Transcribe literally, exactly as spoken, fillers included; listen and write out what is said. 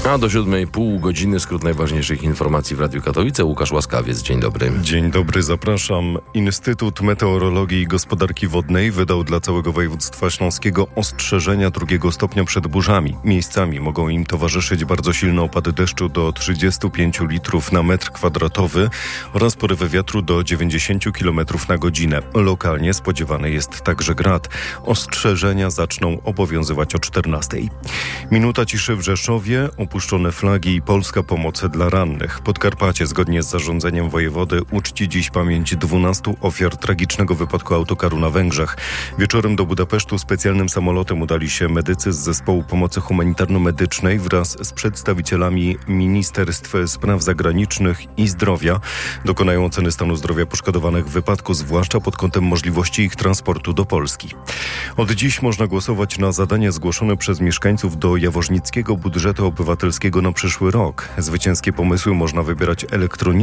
A do siódmej pół godziny skrót najważniejszych informacji w Radiu Katowice. Łukasz Łaskawiec, dzień dobry. Dzień dobry, zapraszam. Instytut Meteorologii i Gospodarki Wodnej wydał dla całego województwa śląskiego ostrzeżenia drugiego stopnia przed burzami. Miejscami mogą im towarzyszyć bardzo silne opady deszczu do trzydziestu pięciu litrów na metr kwadratowy oraz porywy wiatru do dziewięćdziesięciu kilometrów na godzinę. Lokalnie spodziewany jest także grad. Ostrzeżenia zaczną obowiązywać o czternastej. Minuta ciszy w Rzeszowie, opuszczone flagi i polska pomoc dla rannych. Podkarpacie zgodnie z zarządzeniem wojewody uczci dziś pamięć dwunastu ofiar tragicznego wypadku autokaru na Węgrzech. Wieczorem do Budapesztu specjalnym samolotem udali się medycy z Zespołu Pomocy Humanitarno-Medycznej wraz z przedstawicielami Ministerstw Spraw Zagranicznych i Zdrowia. Dokonają oceny stanu zdrowia poszkodowanych w wypadku, zwłaszcza pod kątem możliwości ich transportu do Polski. Od dziś można głosować na zadania zgłoszone przez mieszkańców do Jaworznickiego Budżetu Obywatelskiego na przyszły rok. Zwycięskie pomysły można wybierać elektronicznie